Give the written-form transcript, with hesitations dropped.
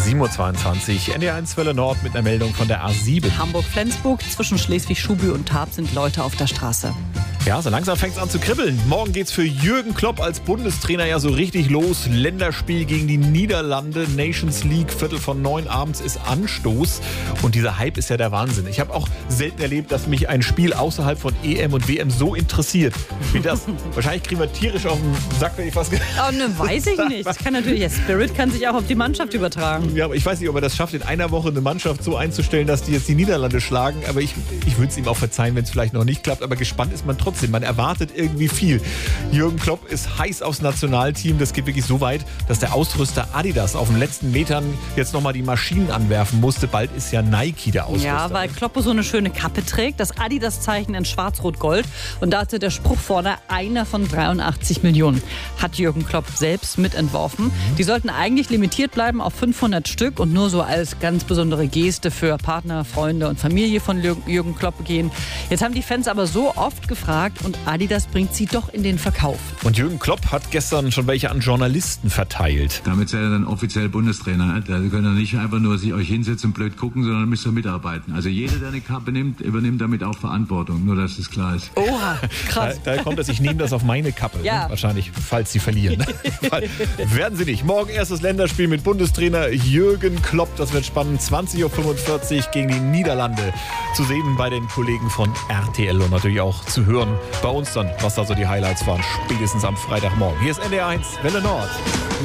7.22 Uhr, NDR1 Welle Nord mit einer Meldung von der A7. Hamburg-Flensburg, zwischen Schleswig-Schuby und Tarp sind Leute auf der Straße. Ja, so langsam fängt es an zu kribbeln. Morgen geht's für Jürgen Klopp als Bundestrainer ja so richtig los. Länderspiel gegen die Niederlande, Nations League, 8:45 abends ist Anstoß. Und dieser Hype ist ja der Wahnsinn. Ich habe auch selten erlebt, dass mich ein Spiel außerhalb von EM und WM so interessiert wie das. Wahrscheinlich kriegen wir tierisch auf den Sack, wenn ich was Oh, ne, weiß ich nicht. Das kann natürlich, der Spirit kann sich auch auf die Mannschaft übertragen. Ja, aber ich weiß nicht, ob er das schafft, in einer Woche eine Mannschaft so einzustellen, dass die jetzt die Niederlande schlagen. Aber ich würde es ihm auch verzeihen, wenn es vielleicht noch nicht klappt. Aber gespannt ist man trotzdem. Man erwartet irgendwie viel. Jürgen Klopp ist heiß aufs Nationalteam. Das geht wirklich so weit, dass der Ausrüster Adidas auf den letzten Metern jetzt nochmal die Maschinen anwerfen musste. Bald ist ja Nike der Ausrüster. Ja, weil Klopp so eine schöne Kappe trägt. Das Adidas-Zeichen in schwarz-rot-gold. Und dazu der Spruch vorne, einer von 83 Millionen. Hat Jürgen Klopp selbst mitentworfen. Die sollten eigentlich limitiert bleiben auf 500 Stück und nur so als ganz besondere Geste für Partner, Freunde und Familie von Jürgen Klopp gehen. Jetzt haben die Fans aber so oft gefragt und Adidas bringt sie doch in den Verkauf. Und Jürgen Klopp hat gestern schon welche an Journalisten verteilt. Damit seid ihr dann offiziell Bundestrainer. Da könnt ihr nicht einfach nur euch hinsetzen und blöd gucken, sondern müsst ihr mitarbeiten. Also jeder, der eine Kappe nimmt, übernimmt damit auch Verantwortung. Nur, dass das klar ist. Oha, krass. Da kommt es, ich nehme das auf meine Kappe. Ja. Ne? Wahrscheinlich, falls sie verlieren. Werden sie nicht. Morgen erstes Länderspiel mit Bundestrainer Jürgen Klopp. Das wird spannend. 20.45 Uhr gegen die Niederlande. Zu sehen bei den Kollegen von RTL und natürlich auch zu hören bei uns dann, was da so die Highlights waren. Spätestens am Freitagmorgen. Hier ist NDR1 Welle Nord.